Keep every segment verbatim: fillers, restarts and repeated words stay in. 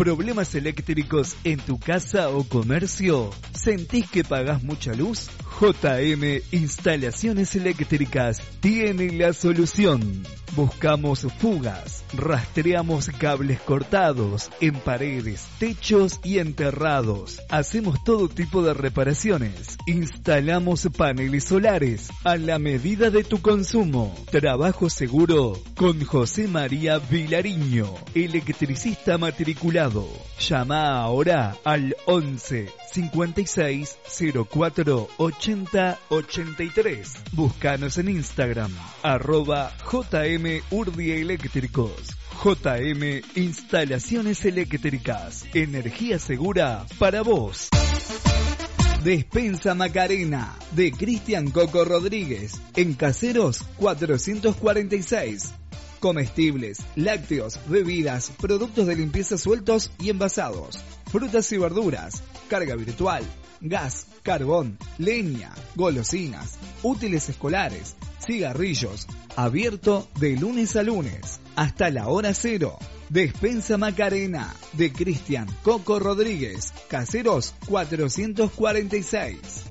¿Problemas eléctricos en tu casa o comercio? ¿Sentís que pagás mucha luz? J M Instalaciones Eléctricas tiene la solución. Buscamos fugas, rastreamos cables cortados en paredes, techos y enterrados. Hacemos todo tipo de reparaciones. Instalamos paneles solares a la medida de tu consumo. Trabajo seguro con José María Vilariño, electricista matriculado. Llama ahora al once cincuenta y seis cero cuatro ochenta ochenta y tres. Búscanos en Instagram, arroba J M Urdi Eléctricos. J M Instalaciones Eléctricas. Energía segura para vos. Despensa Macarena, de Cristian Coco Rodríguez, en Caseros cuatrocientos cuarenta y seis. Comestibles, lácteos, bebidas, productos de limpieza sueltos y envasados, frutas y verduras, carga virtual, gas, carbón, leña, golosinas, útiles escolares, cigarrillos, abierto de lunes a lunes, hasta la hora cero. Despensa Macarena, de Cristian Coco Rodríguez, Caseros cuatrocientos cuarenta y seis.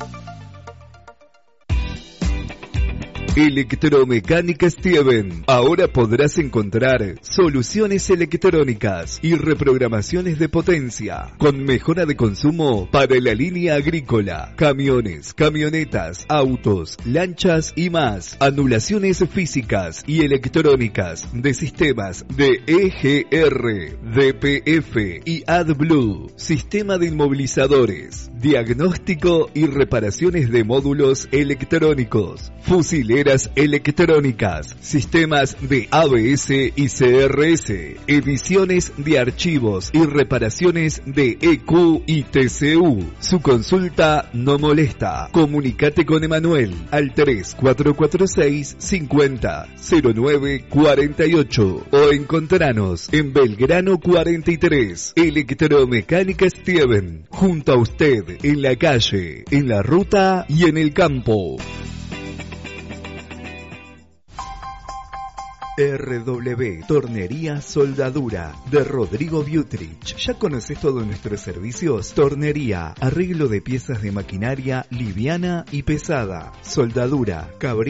Electromecánica Steven. Ahora podrás encontrar soluciones electrónicas y reprogramaciones de potencia con mejora de consumo para la línea agrícola, camiones, camionetas, autos, lanchas y más. Anulaciones físicas y electrónicas de sistemas de E G R, D P F y AdBlue. Sistema de inmovilizadores, diagnóstico y reparaciones de módulos electrónicos, fusileros electrónicas, sistemas de A B S y C R S, ediciones de archivos y reparaciones de E Q y T C U. Su consulta no molesta. Comunicate con Emanuel al tres cuatro cuatro seis cincuenta cero nueve cuarenta y ocho o encontranos en Belgrano cuarenta y tres. Electromecánica Steven, junto a usted en la calle, en la ruta y en el campo. R W Tornería Soldadura de Rodrigo Butrich. ¿Ya conoces todos nuestros servicios? Tornería, arreglo de piezas de maquinaria liviana y pesada, soldadura, cabrillo